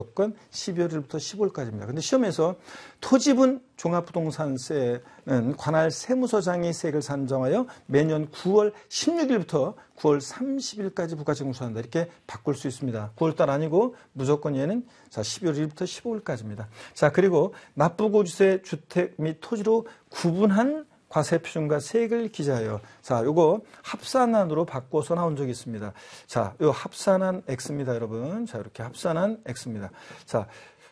무조건 12월 1일부터 15일까지입니다. 근데 시험에서 토지분 종합부동산세는 관할 세무서장이 세액을 산정하여 매년 9월 16일부터 9월 30일까지 부가징수한다. 이렇게 바꿀 수 있습니다. 9월달 아니고 무조건 얘는 12월 1일부터 15일까지입니다. 자, 그리고 납부고지세 주택 및 토지로 구분한 과세표준과 세액을 기재하여, 자, 요거 합산안으로 바꿔서 나온 적이 있습니다. 자, 요 합산한 X입니다, 여러분. 자, 이렇게 합산한 X입니다. 자,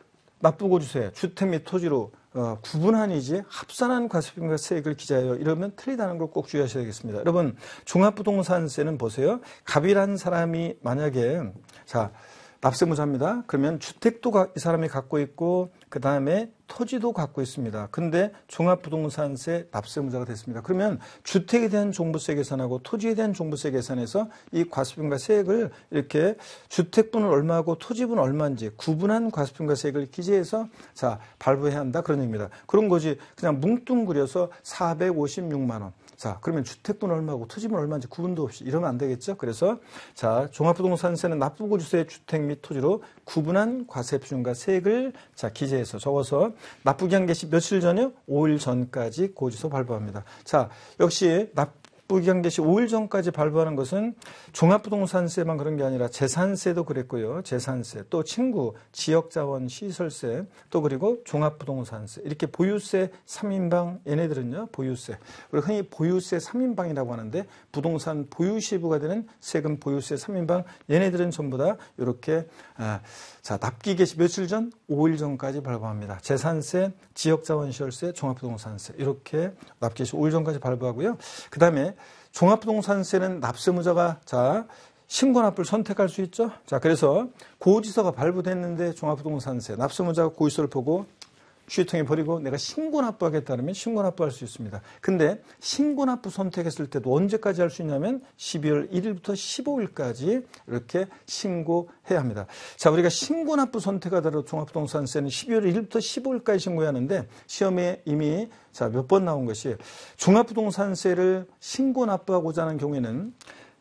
납부고지세 주택 및 토지로 구분한이지 합산한 과세표준과 세액을 기재하여 이러면 틀리다는 걸 꼭 주의하셔야 되겠습니다. 여러분, 종합부동산세는 보세요. 갑이라는 사람이 만약에, 자, 납세무자입니다. 그러면 주택도 이 사람이 갖고 있고 그 다음에 토지도 갖고 있습니다. 근데 종합부동산세 납세무자가 됐습니다. 그러면 주택에 대한 종부세 계산하고 토지에 대한 종부세 계산해서 이 과세표준과 세액을 이렇게 주택분은 얼마고 토지분은 얼마인지 구분한 과세표준과 세액을 기재해서 자, 발부해야 한다. 그런 얘기입니다. 그런 거지 그냥 뭉뚱그려서 456만 원. 자, 그러면 주택분 얼마고 토지분 얼마인지 구분도 없이 이러면 안 되겠죠. 그래서 자, 종합부동산세는 납부고지세 주택 및 토지로 구분한 과세표준과 세액을 자, 기재해서 적어서 납부기 한 개시 며칠 전이요? 5일 전까지 고지서 발부합니다. 자, 역시 납부기한 개시 5일 전까지 발부하는 것은 종합부동산세만 그런 게 아니라 재산세도 그랬고요. 재산세, 또 친구, 지역자원, 시설세, 또 그리고 종합부동산세, 이렇게 보유세 3인방, 얘네들은요, 보유세. 우리 흔히 보유세 3인방이라고 하는데 부동산 보유시부가 되는 세금 보유세 3인방, 얘네들은 전부 다 이렇게 자, 납기 개시 며칠 전? 5일 전까지 발부합니다. 재산세, 지역자원, 시설세, 종합부동산세, 이렇게 납기 개시 5일 전까지 발부하고요. 그 다음에 종합부동산세는 납세무자가 자, 신고납부를 선택할 수 있죠. 자, 그래서 고지서가 발부됐는데 종합부동산세 납세무자가 고지서를 보고 휴지통에 버리고 내가 신고납부하겠다면 신고납부할 수 있습니다. 근데 신고납부 선택했을 때도 언제까지 할 수 있냐면 12월 1일부터 15일까지 이렇게 신고해야 합니다. 자, 우리가 신고납부 선택하더라도 종합부동산세는 12월 1일부터 15일까지 신고해야 하는데 시험에 이미 자, 몇 번 나온 것이 종합부동산세를 신고납부하고자 하는 경우에는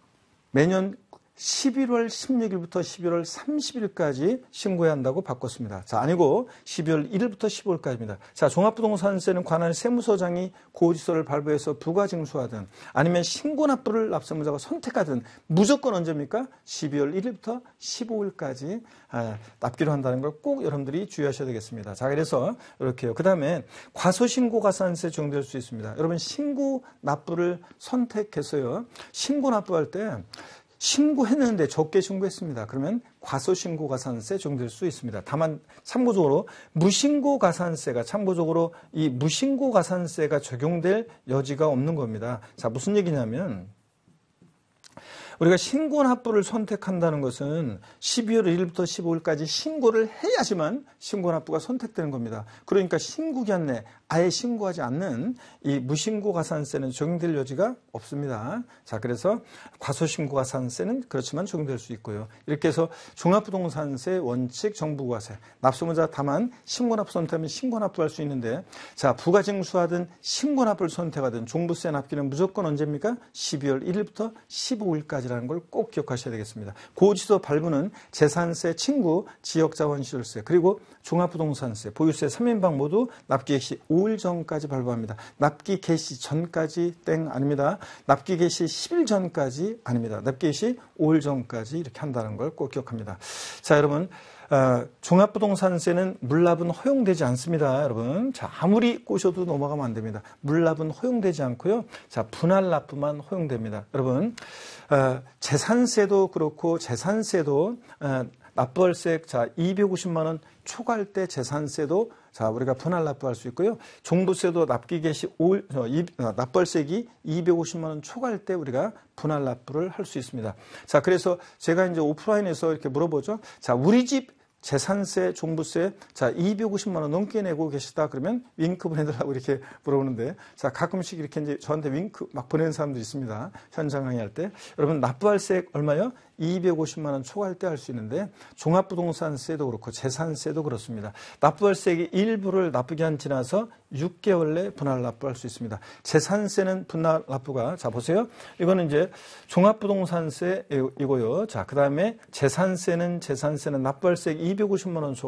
매년 11월 16일부터 11월 30일까지 신고해야 한다고 바꿨습니다. 자, 아니고 12월 1일부터 15일까지입니다. 자, 종합부동산세는 관할 세무서장이 고지서를 발부해서 부가징수하든 아니면 신고납부를 납세무자가 선택하든 무조건 언제입니까? 12월 1일부터 15일까지 납기로 한다는 걸 꼭 여러분들이 주의하셔야 되겠습니다. 자, 그래서 이렇게요. 그 다음에 과소신고가산세 적용될 수 있습니다. 여러분, 신고납부를 선택해서요. 신고납부할 때 신고했는데 적게 신고했습니다. 그러면 과소신고가산세 적용될 수 있습니다. 다만 참고적으로 무신고가산세가 참고적으로 이 무신고가산세가 적용될 여지가 없는 겁니다. 자, 무슨 얘기냐면 우리가 신고납부를 선택한다는 것은 12월 1일부터 15일까지 신고를 해야지만 신고납부가 선택되는 겁니다. 그러니까 신고기한 내 아예 신고하지 않는 이 무신고가산세는 적용될 여지가 없습니다. 자, 그래서 과소신고가산세는 그렇지만 적용될 수 있고요. 이렇게 해서 종합부동산세 원칙 정부과세 납세무자 다만 신고납부 선택하면 신고납부할 수 있는데 자, 부가징수하든 신고납부를 선택하든 종부세 납기는 무조건 언제입니까? 12월 1일부터 15일까지 라는 걸 꼭 기억하셔야 되겠습니다. 고지서 발부는 재산세, 친구, 지역자원시설세, 그리고 종합부동산세, 보유세 3인방 모두 납기 개시 5일 전까지 발부합니다. 납기 개시 전까지 땡 아닙니다. 납기 개시 10일 전까지 아닙니다. 납기 개시 5일 전까지 이렇게 한다는 걸 꼭 기억합니다. 자, 여러분. 종합부동산세는 물납은 허용되지 않습니다, 여러분. 자, 아무리 꼬셔도 넘어가면 안 됩니다. 물납은 허용되지 않고요. 자, 분할납부만 허용됩니다. 여러분, 재산세도 그렇고 재산세도 납부할세 자 250만 원 초과할 때 재산세도 자 우리가 분할납부할 수 있고요. 종부세도 납기 개시 납부할세기 250만 원 초과할 때 우리가 분할납부를 할 수 있습니다. 자, 그래서 제가 이제 오프라인에서 이렇게 물어보죠. 자, 우리 집 재산세, 종부세, 자, 250만 원 넘게 내고 계시다. 그러면 윙크 보내달라고 이렇게 물어보는데, 자, 가끔씩 이렇게 이제 저한테 윙크 막 보내는 사람도 있습니다. 현장 강의할 때. 여러분, 납부할세 얼마요? 250만 원 초과할 때 할 수 있는데 종합부동산세도 그렇고 재산세도 그렇습니다. 납부월세액의 일부를 납부기한 지나서 6개월 내 분할 납부할 수 있습니다. 재산세는 분할 납부가 자 보세요. 이거는 이제 종합부동산세이고요. 자 그다음에 재산세는 납부월세액 250만 원 초과